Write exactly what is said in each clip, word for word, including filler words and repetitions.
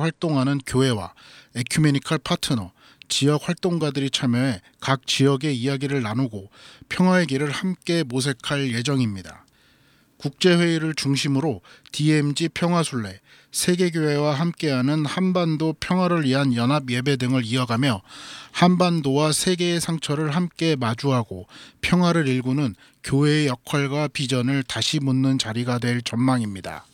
활동하는 교회와 에큐메니컬 파트너, 지역 활동가들이 참여해 각 지역의 이야기를 나누고 평화의 길을 함께 모색할 예정입니다. 국제회의를 중심으로 디엠지 평화순례, 세계교회와 함께하는 한반도 평화를 위한 연합예배 등을 이어가며 한반도와 세계의 상처를 함께 마주하고 평화를 일구는 교회의 역할과 비전을 다시 묻는 자리가 될 전망입니다.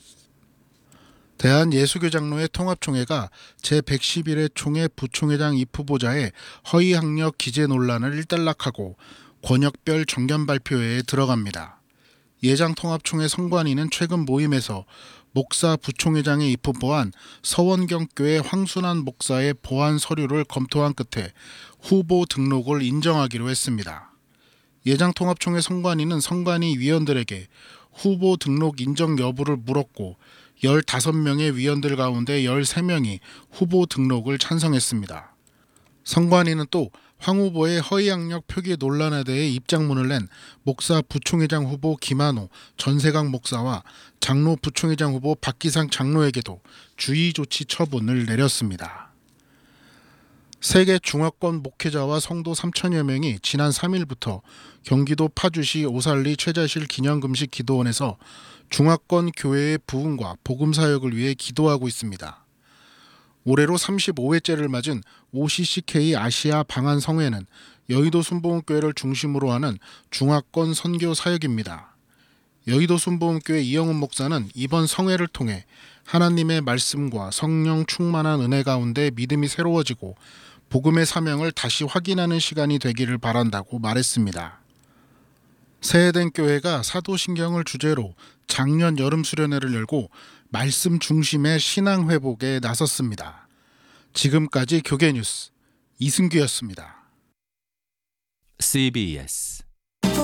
대한예수교장로회 통합총회가 제백십일 회 총회 부총회장 입후보자의 허위학력 기재 논란을 일단락하고 권역별 정견 발표회에 들어갑니다. 예장통합총회 선관위는 최근 모임에서 목사 부총회장에 입후보한 서원경교회 황순환 목사의 보안 서류를 검토한 끝에 후보 등록을 인정하기로 했습니다. 예장통합총회 선관위는 선관위 위원들에게 후보 등록 인정 여부를 물었고 열다섯 명의 위원들 가운데 열세 명이 후보 등록을 찬성했습니다. 선관위는 또 황 후보의 허위학력 표기 논란에 대해 입장문을 낸 목사 부총회장 후보 김한호, 전세강 목사와 장로 부총회장 후보 박기상 장로에게도 주의 조치 처분을 내렸습니다. 세계 중화권 목회자와 성도 삼천여 명이 지난 삼 일부터 경기도 파주시 오살리 최자실 기념금식 기도원에서 중화권 교회의 부흥과 복음 사역을 위해 기도하고 있습니다. 올해로 삼십오 회째를 맞은 오씨씨케이 아시아 방한 성회는 여의도 순복음교회를 중심으로 하는 중화권 선교 사역입니다. 여의도 순복음교회 이영훈 목사는 이번 성회를 통해 하나님의 말씀과 성령 충만한 은혜 가운데 믿음이 새로워지고 복음의 사명을 다시 확인하는 시간이 되기를 바란다고 말했습니다. 새해된 교회가 사도신경을 주제로 작년 여름 수련회를 열고 말씀 중심의 신앙 회복에 나섰습니다. 지금까지 교계뉴스 이승규였습니다. 씨비에스